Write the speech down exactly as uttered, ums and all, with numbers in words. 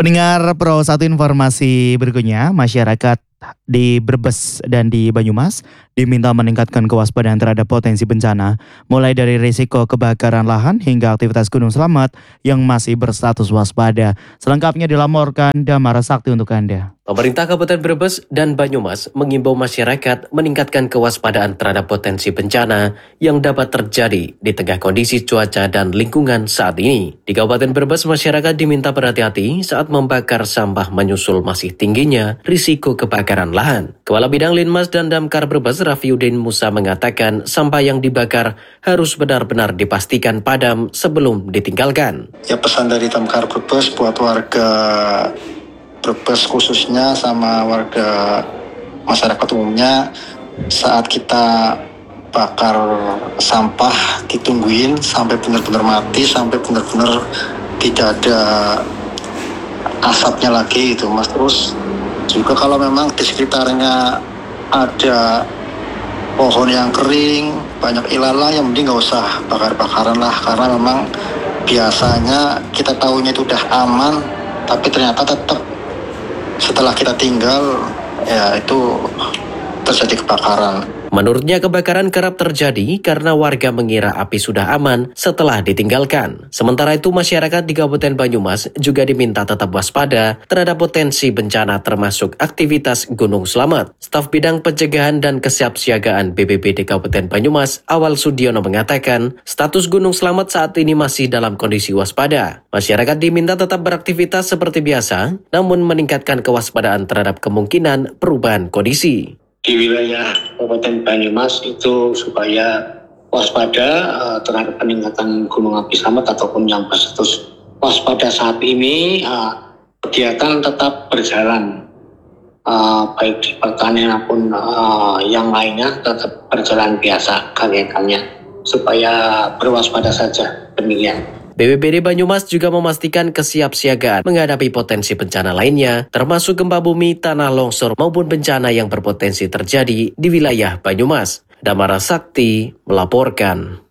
Pendengar Pro, satu informasi berikutnya, masyarakat di Brebes dan di Banyumas diminta meningkatkan kewaspadaan terhadap potensi bencana, mulai dari risiko kebakaran lahan hingga aktivitas gunung selamat yang masih berstatus waspada. Selengkapnya dilaporkan Damara Sakti untuk Anda. Pemerintah Kabupaten Brebes dan Banyumas mengimbau masyarakat meningkatkan kewaspadaan terhadap potensi bencana yang dapat terjadi di tengah kondisi cuaca dan lingkungan saat ini. Di Kabupaten Brebes, masyarakat diminta berhati-hati saat membakar sampah menyusul masih tingginya risiko kebakaran lahan. Kepala Bidang Linmas dan Damkar Brebes, Rafiuddin Musa, mengatakan sampah yang dibakar harus benar-benar dipastikan padam sebelum ditinggalkan. Ya, pesan dari Damkar Brebes buat warga Brebes khususnya sama warga masyarakat umumnya, saat kita bakar sampah ditungguin sampai benar-benar mati, sampai benar-benar tidak ada asapnya lagi gitu Mas. Terus juga kalau memang di sekitarnya ada pohon yang kering, banyak ilalang, yang mending nggak usah bakar-bakaran lah, karena memang biasanya kita tahunya itu udah aman, tapi ternyata tetap setelah kita tinggal, ya itu terjadi kebakaran. Menurutnya, kebakaran kerap terjadi karena warga mengira api sudah aman setelah ditinggalkan. Sementara itu, masyarakat di Kabupaten Banyumas juga diminta tetap waspada terhadap potensi bencana termasuk aktivitas gunung selamat. Staf Bidang Pencegahan dan Kesiapsiagaan B B B D Kabupaten Banyumas, Awal Sudiono, mengatakan status gunung selamat saat ini masih dalam kondisi waspada. Masyarakat diminta tetap beraktivitas seperti biasa, namun meningkatkan kewaspadaan terhadap kemungkinan perubahan kondisi. Di wilayah Kabupaten Banyumas itu supaya waspada uh, terhadap peningkatan gunung api selamat ataupun yang berstatus waspada saat ini, uh, kegiatan tetap berjalan, uh, baik di pertanian maupun uh, yang lainnya tetap berjalan biasa kegiatannya, supaya berwaspada saja, demikian. B B B D Banyumas juga memastikan kesiapsiagaan menghadapi potensi bencana lainnya, termasuk gempa bumi, tanah longsor, maupun bencana yang berpotensi terjadi di wilayah Banyumas. Damara Sakti melaporkan.